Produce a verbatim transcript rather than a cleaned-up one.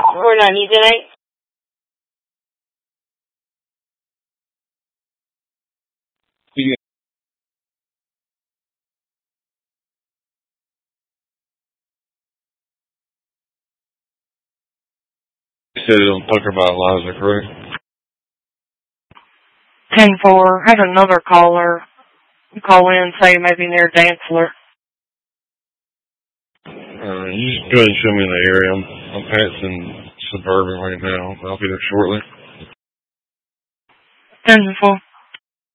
We're not need tonight. Yeah. You said it'll talk about Liza, correct? ten four. Had another caller call in and say maybe near Dantzler. Uh, you just go ahead and show me the area. I'm, I'm passing Suburban right now. I'll be there shortly. ten four.